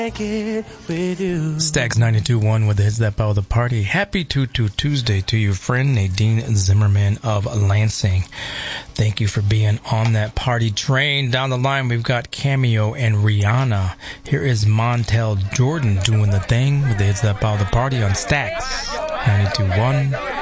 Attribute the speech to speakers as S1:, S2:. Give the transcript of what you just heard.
S1: Stax 92.1 with the hits that power the party. Happy Tuesday to your friend Nadine Zimmerman of Lansing. Thank you for being on that party train. Down the line, we've got Cameo and Rihanna. Here is Montel Jordan doing the thing with the hits that power the party on Stax 92.1.